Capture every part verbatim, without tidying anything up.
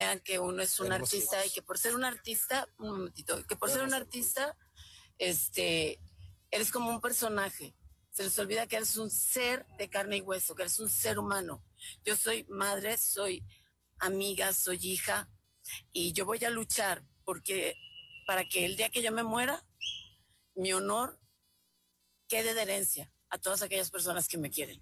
crean que uno es un artista y que por ser un artista, un momentito, que por ser un artista, este, eres como un personaje. Se les olvida que eres un ser de carne y hueso, que eres un ser humano. Yo soy madre, soy amiga, soy hija, y yo voy a luchar porque para que el día que yo me muera, mi honor quede de herencia a todas aquellas personas que me quieren.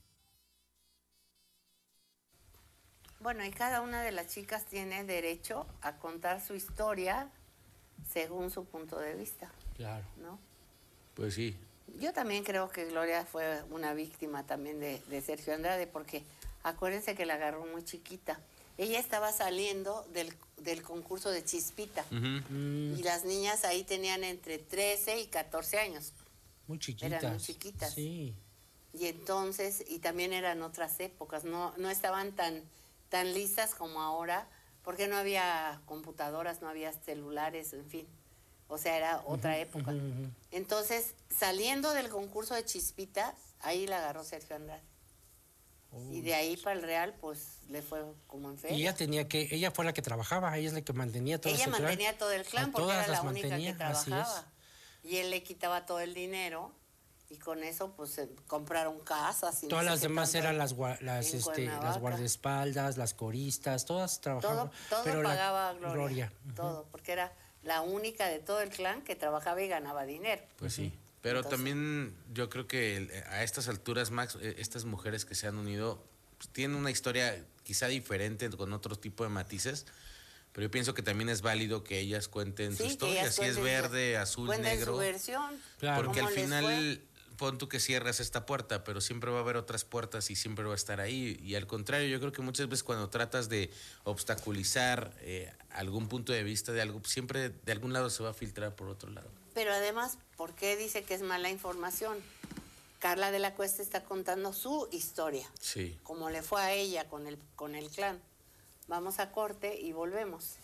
Bueno, y cada una de las chicas tiene derecho a contar su historia según su punto de vista. Claro. ¿No? Pues sí. Yo también creo que Gloria fue una víctima también de, de Sergio Andrade, porque acuérdense que la agarró muy chiquita. Ella estaba saliendo del, del concurso de Chispita. Uh-huh. Mm. Y las niñas ahí tenían entre trece y catorce años. Muy chiquitas. Eran muy chiquitas. Sí. Y entonces, y también eran otras épocas, no, no estaban tan, tan listas como ahora, porque no había computadoras, no había celulares, en fin. O sea, era otra uh-huh, época. Uh-huh, uh-huh. Entonces, saliendo del concurso de Chispita, ahí la agarró Sergio Andrade. Oh. Y de ahí para el Real, pues, le fue como en feria. Y ella tenía que, ella fue la que trabajaba, ella es la que mantenía todo el clan. Ella mantenía todo el clan, porque era la única mantenía, que trabajaba. Y él le quitaba todo el dinero, y con eso, pues, eh, compraron casas. Y todas no las sé demás eran las, las, este, las guardaespaldas, las coristas, todas trabajaban. Todo, todo pero pagaba Gloria, Gloria. Uh-huh. Todo, porque era la única de todo el clan que trabajaba y ganaba dinero. Pues sí. Pero entonces, también yo creo que a estas alturas, Max, estas mujeres que se han unido pues, tienen una historia quizá diferente, con otro tipo de matices, pero yo pienso que también es válido que ellas cuenten sí, su historia, si es verde, azul, negro. Su versión. Claro. Porque al final, pon tú que cierras esta puerta, pero siempre va a haber otras puertas y siempre va a estar ahí. Y al contrario, yo creo que muchas veces cuando tratas de obstaculizar eh, algún punto de vista de algo, siempre de algún lado se va a filtrar por otro lado. Pero además, ¿por qué dice que es mala información? Carla de la Cuesta está contando su historia. Sí. Como le fue a ella con el, con el clan. Vamos a corte y volvemos.